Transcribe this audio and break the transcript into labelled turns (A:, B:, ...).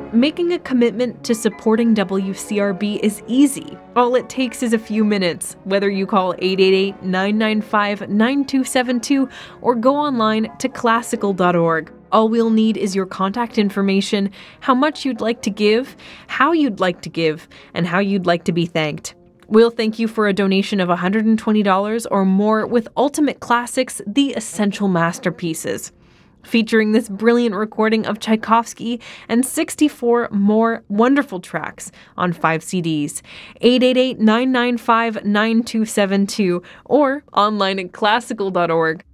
A: Making a commitment to supporting WCRB is easy. All it takes is a few minutes, whether you call 888-995-9272 or go online to classical.org. All we'll need is your contact information, how much you'd like to give, how you'd like to give, and how you'd like to be thanked. We'll thank you for a donation of $120 or more with Ultimate Classics, The Essential Masterpieces, featuring this brilliant recording of Tchaikovsky and 64 more wonderful tracks on 5 CDs. 888-995-9272 or online at classical.org.